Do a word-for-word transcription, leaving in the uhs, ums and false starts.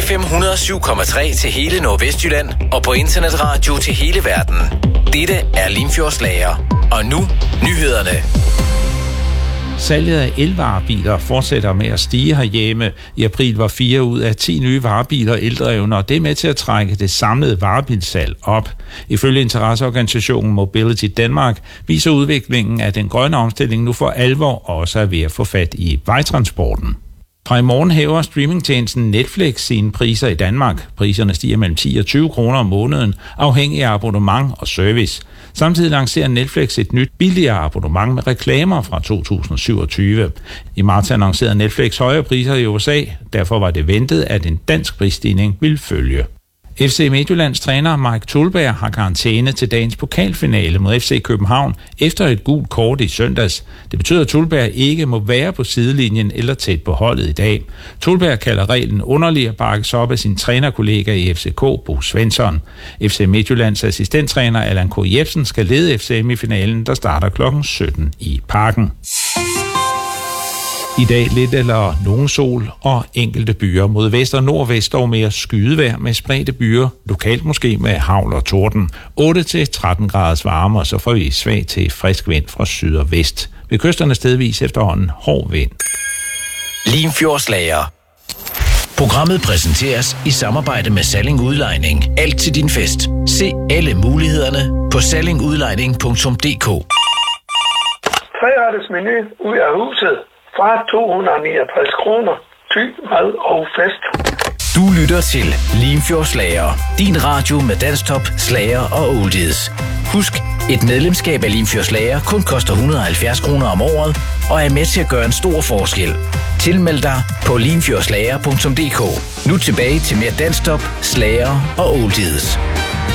F M hundrede og syv komma tre til hele Nordvestjylland og på internetradio til hele verden. Dette er Limfjordslager. Og nu, nyhederne. Salget af elvarebiler fortsætter med at stige herhjemme. I april var fire ud af ti nye varebiler eldrevne, og det er med til at trække det samlede varebilsalg op. Ifølge interesseorganisationen Mobility Danmark viser udviklingen, at den grønne omstilling nu for alvor også er ved at få fat i vejtransporten. Fra i morgen hæver streamingtjenesten Netflix sine priser i Danmark. Priserne stiger mellem ti og tyve kroner om måneden, afhængig af abonnement og service. Samtidig lancerer Netflix et nyt billigere abonnement med reklamer fra to tusind syvogtyve. I marts annoncerede Netflix højere priser i U S A, derfor var det ventet, at en dansk prisstigning ville følge. F C Midtjyllands træner Mike Tulberg har karantæne til dagens pokalfinale mod F C København efter et gult kort i søndags. Det betyder, at Tulberg ikke må være på sidelinjen eller tæt på holdet i dag. Tulberg kalder reglen underlig og bakkes op af sin trænerkollega i F C K, Bo Svensson. F C Midtjyllands assistenttræner Allan K. Jebsen skal lede F C M i finalen, der starter klokken sytten i Parken. I dag lidt eller nogen sol og enkelte byer. Mod vest og nordvest og mere skydevejr med spredte byer, lokalt måske med hagl og torden. otte til tretten graders varme, og så får vi svag til frisk vind fra syd og vest. Ved kysterne stedvis efterhånden hård vind. Limfjordslager. Programmet præsenteres i samarbejde med Salling Udlejning. Alt til din fest. Se alle mulighederne på salling udlejning punktum d k. Treretters menu ud af huset. Fra to hundrede og niogtres kroner. Tyk, mad og fest. Du lytter til Limfjordslager. Din radio med dansktop, slager og oldies. Husk, et medlemskab af Limfjordslager kun koster et hundrede og halvfjerds kroner om året og er med til at gøre en stor forskel. Tilmeld dig på limfjordslager punktum d k. Nu tilbage til mere dansktop, slager og oldies.